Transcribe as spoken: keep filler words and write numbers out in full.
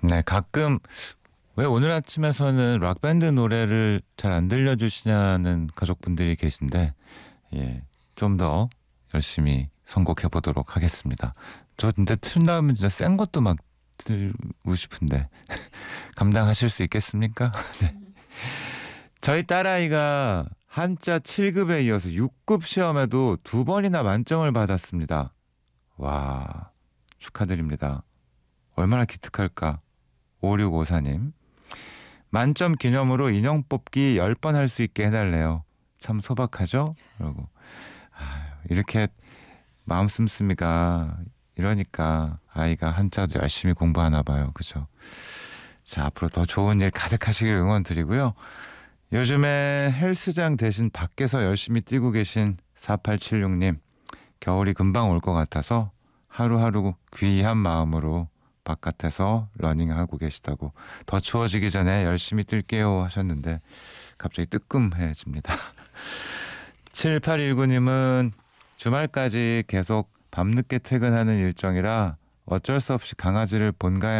네, 가끔 왜 오늘 아침에서는 락밴드 노래를 잘 안 들려주시냐는 가족분들이 계신데, 예, 좀 더 열심히 선곡해 보도록 하겠습니다. 저 근데 튼다음에 진짜 센 것도 막 들고 싶은데 감당하실 수 있겠습니까? 네. 저희 딸아이가 한자 칠 급에 이어서 육 급 시험에도 두 번이나 만점을 받았습니다. 와, 축하드립니다. 얼마나 기특할까. 오육오사님. 만점 기념으로 인형 뽑기 열 번 할 수 있게 해달래요. 참 소박하죠? 그러고 아, 이렇게 마음 씀씀이가 이러니까 아이가 한자도 열심히 공부하나 봐요. 그죠? 자, 앞으로 더 좋은 일 가득하시길 응원 드리고요. 요즘에 헬스장 대신 밖에서 열심히 뛰고 계신 사팔칠육님, 겨울이 금방 올 것 같아서 하루하루 귀한 마음으로 바깥에서 러닝하고 계시다고, 더 추워지기 전에 열심히 뛸게요 하셨는데 갑자기 뜨끔해집니다. 칠팔일구님은 주말까지 계속 밤늦게 퇴근하는 일정이라 어쩔 수 없이 강아지를 본가에